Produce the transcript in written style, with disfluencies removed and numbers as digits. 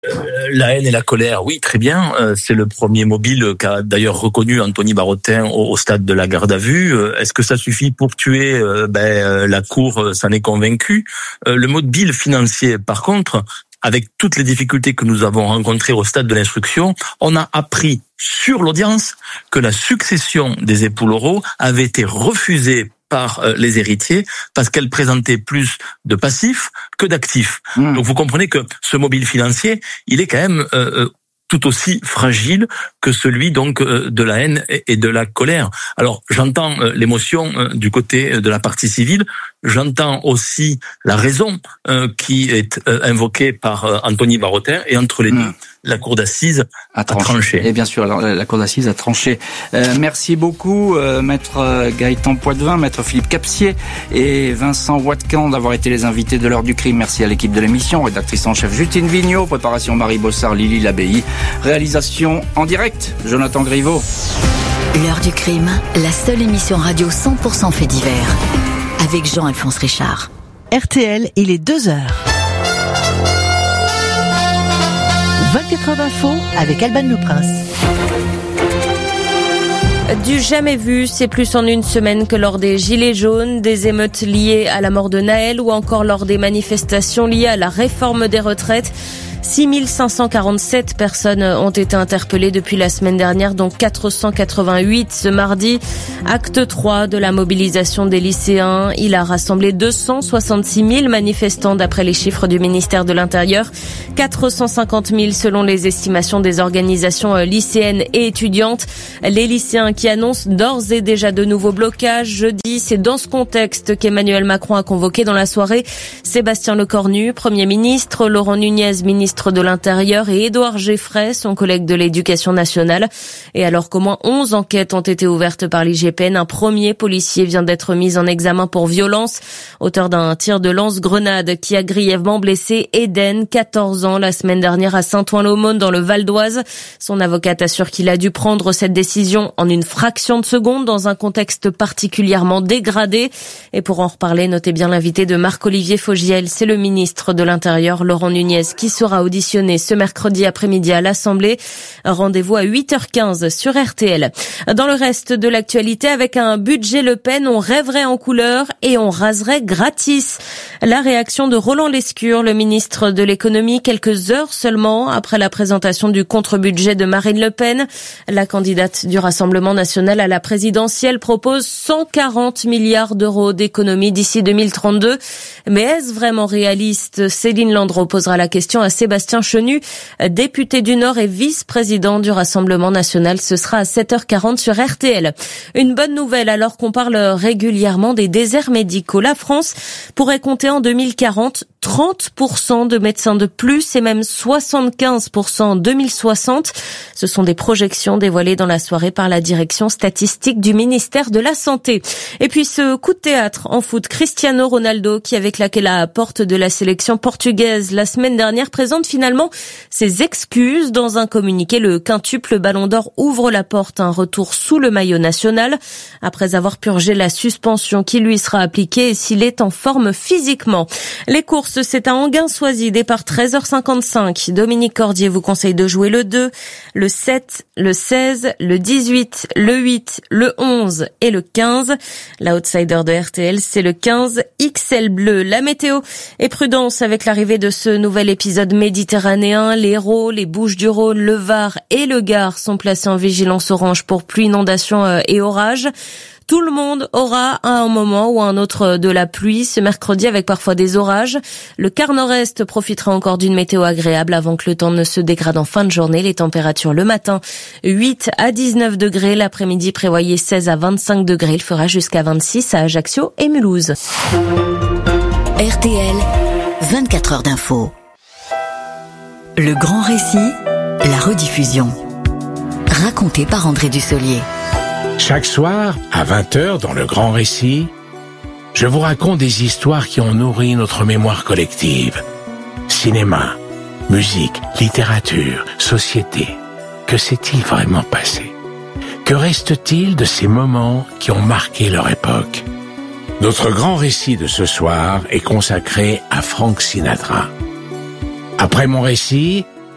La haine et la colère, oui, très bien. C'est le premier mobile qu'a d'ailleurs reconnu Anthony Barotin au stade de la garde à vue. Est-ce que ça suffit pour tuer ? La Cour s'en est convaincue. Le mobile financier, par contre, avec toutes les difficultés que nous avons rencontrées au stade de l'instruction, on a appris sur l'audience que la succession des époux Laureau avait été refusée par les héritiers parce qu'elle présentait plus de passifs que d'actifs. Donc vous comprenez que ce mobile financier, il est quand même tout aussi fragile que celui donc de la haine et de la colère. Alors j'entends l'émotion du côté de la partie civile, j'entends aussi la raison qui est invoquée par Anthony Barotin, et entre les deux, la cour d'assises a tranché. Et bien sûr, la cour d'assises a tranché. Merci beaucoup, maître Gaëtan Poitvin, maître Philippe Capsier et Vincent Watkan d'avoir été les invités de l'heure du crime. Merci à l'équipe de l'émission, rédactrice en chef Justine Vigneault, préparation Marie Bossard, Lily Labbaye, réalisation en direct Jonathan Griveaux. L'heure du crime, la seule émission radio 100% fait divers, avec Jean-Alphonse Richard. RTL, il est 2h. 24 heures d'info avec Alban Le Prince. Du jamais vu, c'est plus en une semaine que lors des Gilets jaunes, des émeutes liées à la mort de Naël ou encore lors des manifestations liées à la réforme des retraites. 6547 personnes ont été interpellées depuis la semaine dernière, dont 488 ce mardi. Acte 3 de la mobilisation des lycéens. Il a rassemblé 266 000 manifestants d'après les chiffres du ministère de l'Intérieur. 450 000 selon les estimations des organisations lycéennes et étudiantes. Les lycéens qui annoncent d'ores et déjà de nouveaux blocages jeudi. C'est dans ce contexte qu'Emmanuel Macron a convoqué dans la soirée Sébastien Lecornu, Premier ministre, Laurent Nunez, ministre de l'Intérieur, et Édouard Geffray, son collègue de l'Éducation nationale. Et alors qu'au moins 11 enquêtes ont été ouvertes par l'IGPN, un premier policier vient d'être mis en examen pour violence, auteur d'un tir de lance-grenade qui a grièvement blessé Eden, 14 ans, la semaine dernière à Saint-Ouen-l'Aumône dans le Val d'Oise. Son avocate assure qu'il a dû prendre cette décision en une fraction de seconde dans un contexte particulièrement dégradé. Et pour en reparler, notez bien l'invité de Marc-Olivier Fogiel, c'est le ministre de l'Intérieur, Laurent Nunez, qui sera auditionné ce mercredi après-midi à l'Assemblée. Rendez-vous à 8h15 sur RTL. Dans le reste de l'actualité, avec un budget Le Pen, on rêverait en couleur et on raserait gratis. La réaction de Roland Lescure, le ministre de l'économie, quelques heures seulement après la présentation du contre-budget de Marine Le Pen. La candidate du Rassemblement national à la présidentielle propose 140 milliards d'euros d'économies d'ici 2032. Mais est-ce vraiment réaliste ? Céline Landreau posera la question à Sébastien Chenu, député du Nord et vice-président du Rassemblement national. Ce sera à 7h40 sur RTL. Une bonne nouvelle alors qu'on parle régulièrement des déserts médicaux. La France pourrait compter en 2040 30% de médecins de plus et même 75% en 2060. Ce sont des projections dévoilées dans la soirée par la direction statistique du ministère de la Santé. Et puis ce coup de théâtre en foot, Cristiano Ronaldo, qui avait claqué la porte de la sélection portugaise la semaine dernière, présente finalement ses excuses. Dans un communiqué, le quintuple Ballon d'Or ouvre la porte à un retour sous le maillot national après avoir purgé la suspension qui lui sera appliquée s'il est en forme physiquement. Les courses, c'est à Enghien-Soisy, départ 13h55. Dominique Cordier vous conseille de jouer le 2, le 7, le 16, le 18, le 8, le 11 et le 15. L'outsider de RTL, c'est le 15 XL bleu. La météo et prudence avec l'arrivée de ce nouvel épisode méditerranéen. L'Hérault, les Bouches-du-Rhône, le Var et le Gard sont placés en vigilance orange pour pluie, inondation et orage. Tout le monde aura à un moment ou à un autre de la pluie ce mercredi avec parfois des orages. Le quart nord-est profitera encore d'une météo agréable avant que le temps ne se dégrade en fin de journée. Les températures le matin 8 à 19 degrés, l'après-midi prévoyez 16 à 25 degrés. Il fera jusqu'à 26 à Ajaccio et Mulhouse. RTL, 24 heures d'info. Le grand récit, la rediffusion. Raconté par André Dussolier. Chaque soir, à 20h, dans le grand récit, je vous raconte des histoires qui ont nourri notre mémoire collective. Cinéma, musique, littérature, société. Que s'est-il vraiment passé ? Que reste-t-il de ces moments qui ont marqué leur époque ? Notre grand récit de ce soir est consacré à Frank Sinatra. Après mon récit,